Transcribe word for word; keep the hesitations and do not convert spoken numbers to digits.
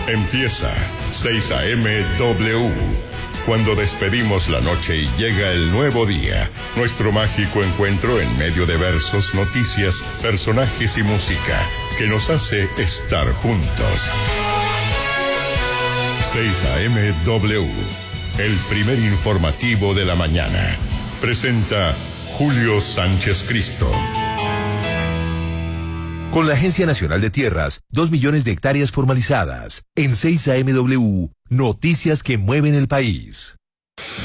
Empieza seis A M W. Cuando despedimos la noche y llega el nuevo día, nuestro mágico encuentro en medio de versos, noticias, personajes y música que nos hace estar juntos. seis A M W, el primer informativo de la mañana. Presenta Julio Sánchez Cristo. Con la Agencia Nacional de Tierras, dos millones de hectáreas formalizadas. En seis A M W, noticias que mueven el país.